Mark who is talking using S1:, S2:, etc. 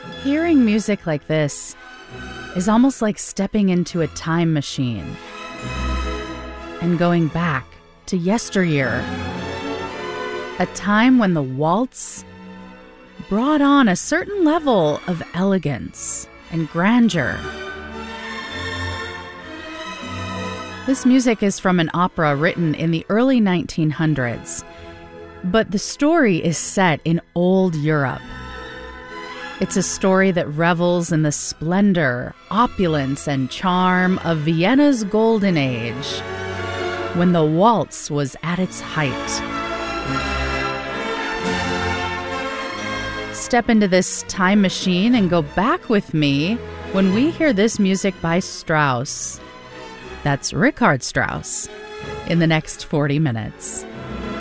S1: Hearing music like this is almost like stepping into a time machine and going back to yesteryear, a time when the waltz brought on a certain level of elegance and grandeur. This music is from an opera written in the early 1900s, but the story is set in old Europe. It's a story that revels in the splendor, opulence, and charm of Vienna's golden age, when the waltz was at its height. Step into this time machine and go back with me when we hear this music by Strauss. That's Richard Strauss in the next 40 minutes.